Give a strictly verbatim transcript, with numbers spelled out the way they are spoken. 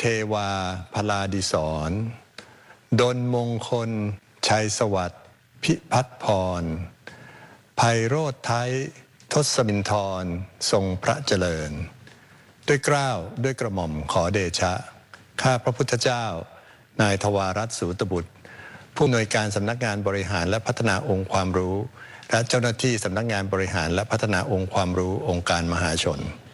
เทวาพลาดิศรดลมงคลชัยสวัสดิ์พิพัฒน์พรไพโรธไทยทศมินทรทรงพระเจริญด้วยเกล้าด้วยกระหม่อมขอเดชะข้าพระพุทธเจ้านายทวารัตน์สูตบุตรผู้อำนวยการสำนักงานบริหารและพัฒนาองค์ความรู้และเจ้าหน้าที่สำนักงานบริหารและพัฒนาองค์ความรู้องค์การมหาชน